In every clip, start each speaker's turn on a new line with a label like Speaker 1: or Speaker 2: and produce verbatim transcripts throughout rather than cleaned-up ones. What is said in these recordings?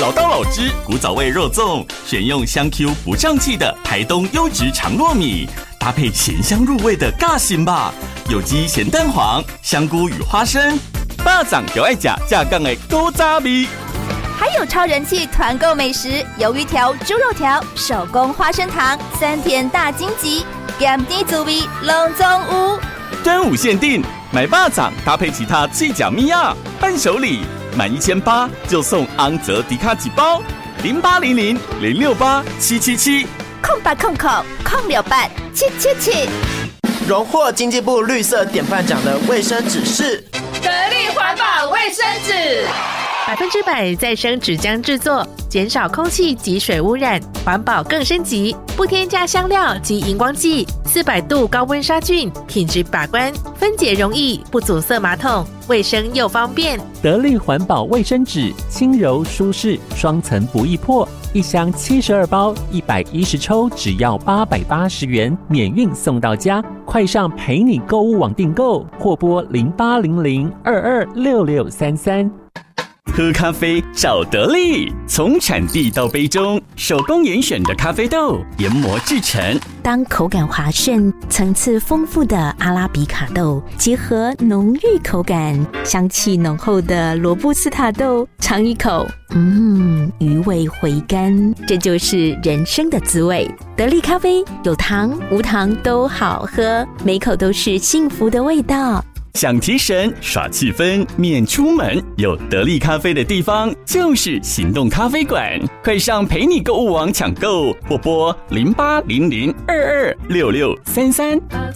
Speaker 1: 老刀老汁古早味肉粽，选用香 Q 不胀气的台东优质长糯米，搭配咸香入味的尬心吧，有机咸蛋黄、香菇与花生，巴掌就爱吃架杠的古早味。
Speaker 2: 还有超人气团购美食，鱿鱼条、猪肉条、手工花生糖、三甜大荆棘，咸甜滋味拢总有。
Speaker 1: 端午限定，买巴掌搭配其他脆角米亚伴手礼，满一千八就送昂泽迪卡几包，零八零零零六八七七七，
Speaker 2: 空八空空空六八七七七。
Speaker 3: 荣获经济部绿色典范奖的卫生纸是
Speaker 4: 得力环保卫生纸。
Speaker 5: 百分之百再生纸浆制作，减少空气及水污染，环保更升级，不添加香料及荧光剂，四百度高温杀菌，品质把关，分解容易，不阻塞马桶，卫生又方便。
Speaker 6: 得力环保卫生纸，轻柔舒适，双层不易破，一箱七十二包，一百一十抽，只要八百八十元，免运送到家。快上陪你购物网订购，或拨零八零零二二六六三三。
Speaker 1: 喝咖啡找得力，从产地到杯中，手工严选的咖啡豆研磨制成。
Speaker 7: 当口感滑顺、层次丰富的阿拉比卡豆结合浓郁口感、香气浓厚的罗布斯塔豆，尝一口，嗯，余味回甘，这就是人生的滋味。得力咖啡有糖无糖都好喝，每口都是幸福的味道。
Speaker 1: 想提神耍气氛免出门，有得力咖啡的地方就是行动咖啡馆，快上陪你购物网抢购，或拨零八零零二二六六三三。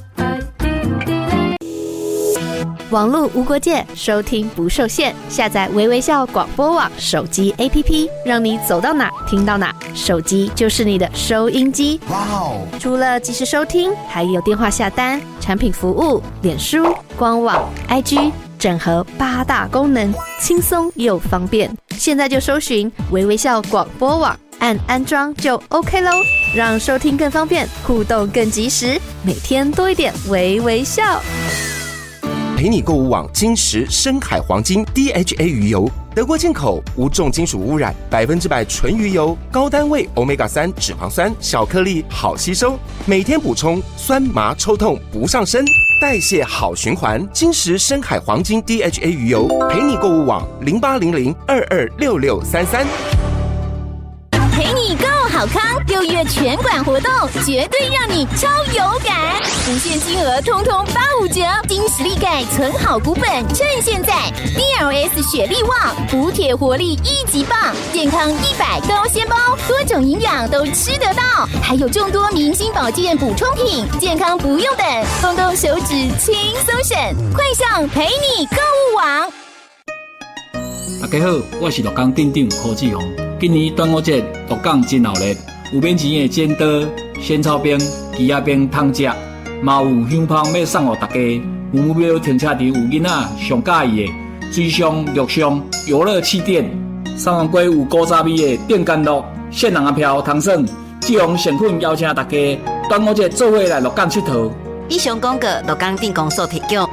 Speaker 5: 网络无国界，收听不受限，下载微微笑广播网手机 A P P， 让你走到哪听到哪，手机就是你的收音机。哇哦！除了即时收听，还有电话下单、产品服务、脸书、官网、I G， 整合八大功能，轻松又方便。现在就搜寻微微笑广播网，按安装就 OK 咯，让收听更方便，互动更及时，每天多一点微微笑。
Speaker 8: 陪你购物网金石深海黄金 D H A 鱼油，德国进口，无重金属污染，百分之百纯鱼油，高单位 欧米伽三 脂肪酸，小颗粒好吸收，每天补充，酸麻抽痛不上身，代谢好循环。金石深海黄金 D H A 鱼油，陪你购物网零八零零二二六六三三。
Speaker 2: 陪你购好康，六月全馆活动绝对让你超有感，无限金额通通八五折，金实力钙存好股本，趁现在 D L S 雪力旺，补铁活力一级棒，健康一百高纤包，多种营养都吃得到，还有众多明星保健补充品，健康不用等，动动手指轻松省，快上陪你购物网。
Speaker 9: 大家好，我是鹿港镇长柯志宏。今年端午节鹿港真闹热，有免钱的煎刀、鲜草冰、鸡仔冰通食，嘛有香芳要送给大家。有目标停车场有囡仔上喜欢的水上、陆上游乐气垫，三万龟有古早味的电干乐、限人的票通耍。志宏诚恳邀请大家端午节做伙来鹿港佚佗。
Speaker 10: 以上广告鹿港镇公所提供。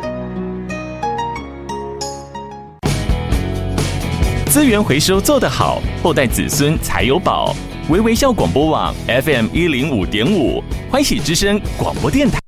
Speaker 1: 资源回收做得好，后代子孙才有宝。微微笑广播网 F M 一零五点五，欢喜之声广播电台。